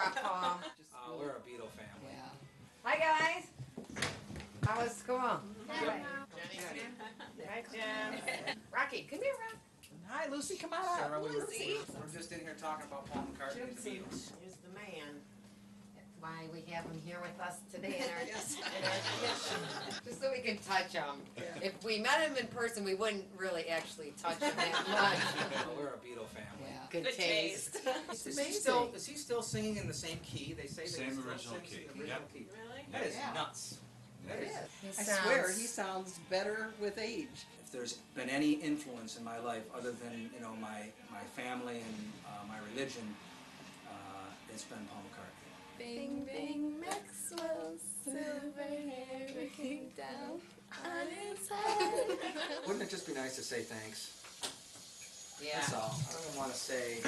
up, Paul. We're a Beatle family. Yeah. Hi, guys. How was school? Hi. Hi, Jim. Rocky, come here, Rocky. Hi, Lucy, come on Sarah, up. we're just in here talking about Paul McCartney and the Beatles. Here's the man. That's why we have him here with us today in our tradition. Just so we can touch him. If we met him in person, we wouldn't really actually touch him that much. We're a Beatle family. Yeah, good taste. Is he still singing in the same key? They say that Same he still original sings key, in the original yep. key. Really? That is Yeah. nuts. That is. He I swear, sounds- he sounds better with age. If there's been any influence in my life other than my family and my religion, it's been Paul McCartney. Bing, bing, Maxwell's silver hair looking down on his head. Wouldn't it just be nice to say thanks? Yeah. That's all. I don't want to say,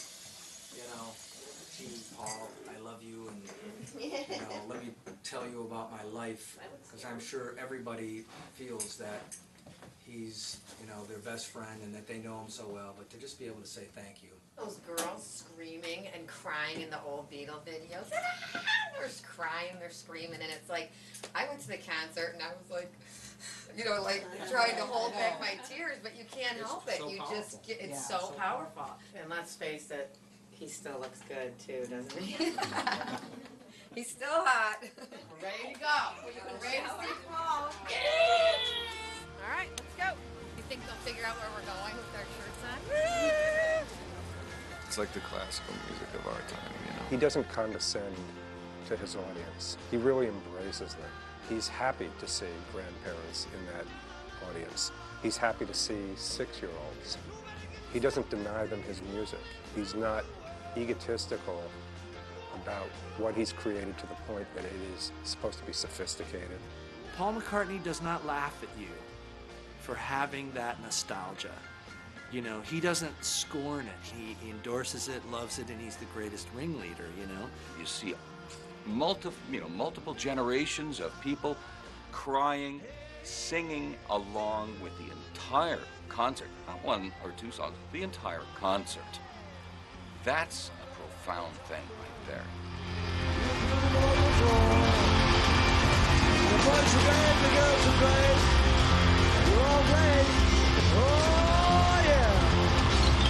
gee, Paul, I love you, and let me tell you about my life, because I'm sure everybody feels that he's, their best friend and that they know him so well, but to just be able to say thank you. Those girls screaming and crying in the old Beatle videos. They're crying, they're screaming, and it's like, I went to the concert and I was like, trying to hold back my tears, but you can't It's help it. so You powerful. just get, it's Yeah. so So powerful. And let's face it, he still looks good too, doesn't he? He's still hot. We're ready to go. We're ready to see Paul. All right, let's go. You think they'll figure out where we're going with our shirts on? It's like the classical music of our time, He doesn't condescend to his audience. He really embraces them. He's happy to see grandparents in that audience. He's happy to see 6-year-olds. He doesn't deny them his music. He's not egotistical about what he's created to the point that it is supposed to be sophisticated. Paul McCartney does not laugh at you for having that nostalgia. He doesn't scorn it. He endorses it, loves it, and he's the greatest ringleader, You see multiple generations of people crying, singing along with the entire concert, not one or two songs, the entire concert. That's a profound thing right there. The boys are great, the girls are great, we're all great.